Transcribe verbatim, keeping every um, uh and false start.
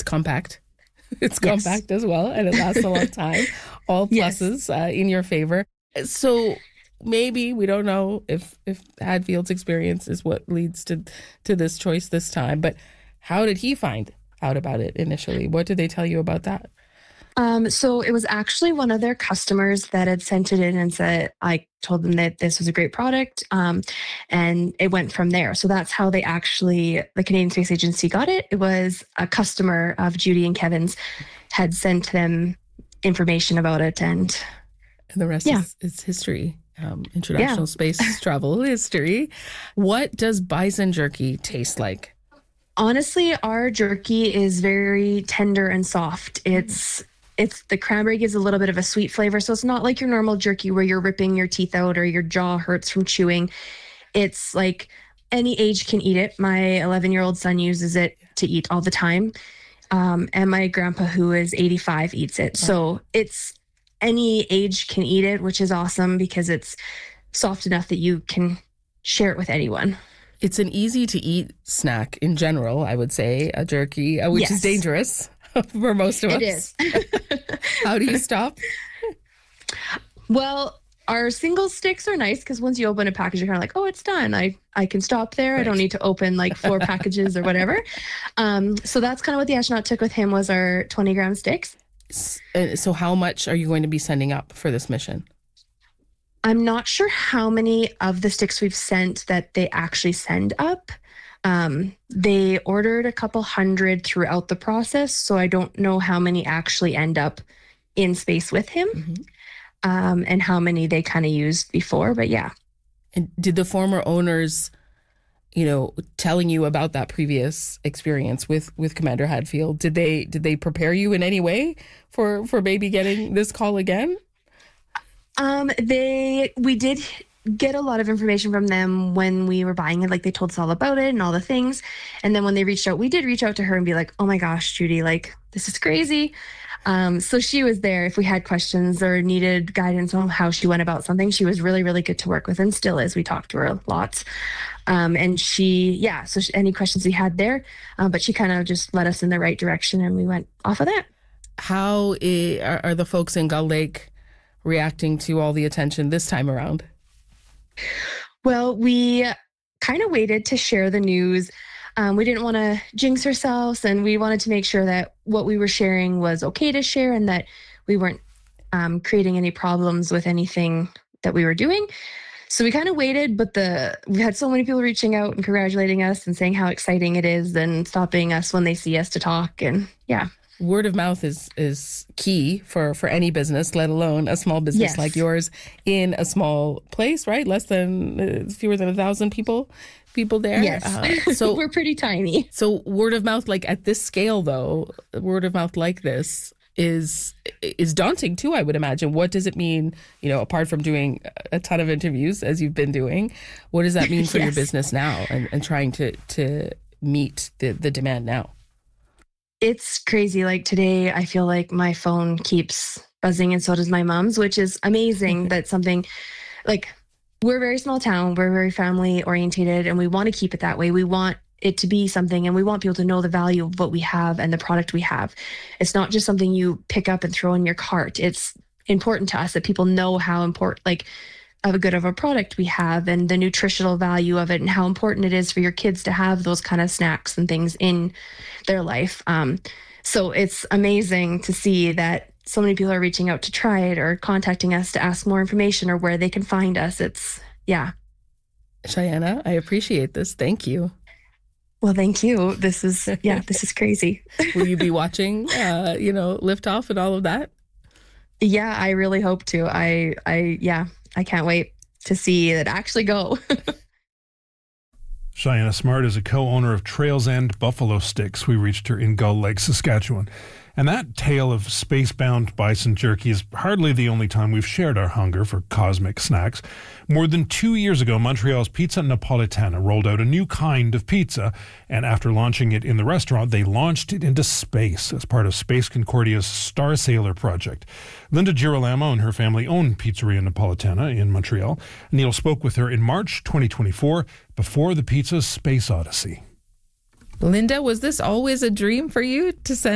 compact. It's Yes. compact as well, and it lasts a long time. All pluses Yes. uh, in your favor. So maybe, we don't know if, if Hadfield's experience is what leads to, to this choice this time, but how did he find out about it initially? What did they tell you about that? Um, so it was actually one of their customers that had sent it in and said, I told them that this was a great product. Um, and it went from there. So that's how they actually, the Canadian Space Agency got it. It was a customer of Judy and Kevin's had sent them information about it. And, and the rest yeah. is, is history. Um, international Yeah. space travel history. What does bison jerky taste like? Honestly, our jerky is very tender and soft. It's it's the cranberry gives a little bit of a sweet flavor, so it's not like your normal jerky where you're ripping your teeth out or your jaw hurts from chewing. It's like any age can eat it. My eleven-year-old son uses it to eat all the time, um, and my grandpa, who is eighty-five, eats it. So it's any age can eat it, which is awesome because it's soft enough that you can share it with anyone. It's an easy to eat snack in general, I would say, a jerky, uh, which Yes. is dangerous for most of It us. is. How do you stop? Well, our single sticks are nice because once you open a package, you're kind of like, oh, it's done. I, I can stop there. I don't Right. need to open like four packages or whatever. Um, so that's kind of what the astronaut took with him was our twenty gram sticks. S- uh, So how much are you going to be sending up for this mission? I'm not sure how many of the sticks we've sent that they actually send up. Um, they ordered a couple hundred throughout the process, so I don't know how many actually end up in space with him, Mhm. um, and how many they kind of used before. But yeah. And did the former owners, you know, telling you about that previous experience with, with Commander Hadfield, did they did they prepare you in any way for, for maybe getting this call again? Um, they we did get a lot of information from them when we were buying it. Like they told us all about it and all the things. And then when they reached out, we did reach out to her and be like, "Oh my gosh, Judy, like this is crazy." Um, so she was there if we had questions or needed guidance on how she went about something. She was really, really good to work with and still is. We talked to her lots. Um, and she, yeah, so she, any questions we had there, uh, but she kind of just led us in the right direction and we went off of that. How i- are, are the folks in Gull Lake reacting to all the attention this time around? Well, we kind of waited to share the news. Um, we didn't want to jinx ourselves, and we wanted to make sure that what we were sharing was okay to share and that we weren't um, creating any problems with anything that we were doing. So we kind of waited, but the we had so many people reaching out and congratulating us and saying how exciting it is and stopping us when they see us to talk. And yeah. Word of mouth is is key for, for any business, let alone a small business Yes. like yours in a small place, right? Less than, uh, fewer than a thousand people people there. Yes. Uh, so We're pretty tiny. So word of mouth, like at this scale, though, word of mouth like this is is daunting too, I would imagine. What does it mean, you know, apart from doing a ton of interviews as you've been doing, what does that mean for your Yes. business now and, and trying to, to meet the, the demand now? It's crazy. Like today, I feel like my phone keeps buzzing and so does my mom's, which is amazing. That's something like we're a very small town. We're very family orientated and we want to keep it that way. We want it to be something and we want people to know the value of what we have and the product we have. It's not just something you pick up and throw in your cart. It's important to us that people know how important, like, of a good of a product we have and the nutritional value of it and how important it is for your kids to have those kind of snacks and things in their life. Um, so it's amazing to see that so many people are reaching out to try it or contacting us to ask more information or where they can find us. It's, yeah. Cheyenne, I appreciate this. Thank you. Well, thank you. This is, yeah, this is crazy. Will you be watching, uh, you know, liftoff and all of that? Yeah, I really hope to. I, I, yeah, I can't wait to see it actually go. Cheyenne Smart is a co-owner of Trails End Buffalo Sticks. We reached her in Gull Lake, Saskatchewan. And that tale of space-bound bison jerky is hardly the only time we've shared our hunger for cosmic snacks. More than two years ago, Montreal's Pizza Napolitana rolled out a new kind of pizza, and after launching it in the restaurant, they launched it into space as part of Space Concordia's Star Sailor project. Linda Girolamo and her family own Pizzeria Napolitana in Montreal. Neil spoke with her in March twenty twenty-four before the pizza's space odyssey. Linda, was this always a dream for you to send